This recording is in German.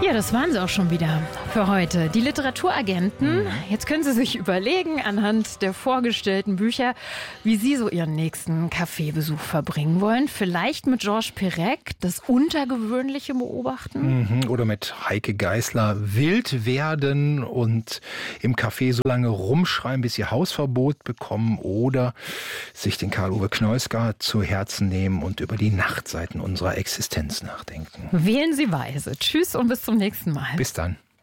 Ja, das waren sie auch schon wieder für heute. Die Literaturagenten. Jetzt können Sie sich überlegen, anhand der vorgestellten Bücher, wie Sie so Ihren nächsten Kaffeebesuch verbringen wollen. Vielleicht mit Georges Perec, das Untergewöhnliche beobachten. Oder mit Heike Geisler wild werden und im Café so lange rumschreien, bis sie Hausverbot bekommen. Oder sich den Karl-Uwe Kneusgaard zu Herzen nehmen und über die Nachtseiten unserer Existenz nachdenken. Wählen Sie weise. Tschüss und bis zum nächsten Mal. Bis dann.